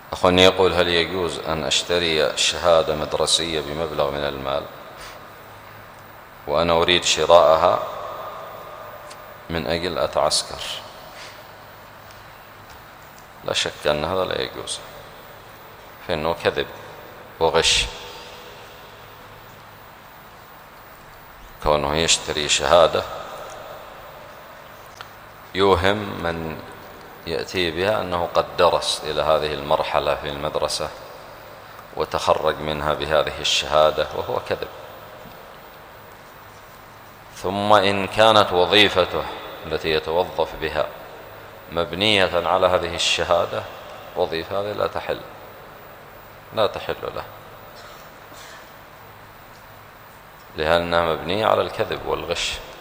أخواني يقول: هل يجوز أن أشتري شهادة مدرسية بمبلغ من المال وأنا أريد شراءها من أجل أتعسكر؟ لا شك أن هذا لا يجوز، فإنه كذب وغش. كونه يشتري شهادة يوهم من يأتي بها أنه قد درس إلى هذه المرحلة في المدرسة وتخرج منها بهذه الشهادة، وهو كذب. ثم إن كانت وظيفته التي يتوظف بها مبنية على هذه الشهادة، وظيفة هذه لا تحل له، لأنها مبنية على الكذب والغش.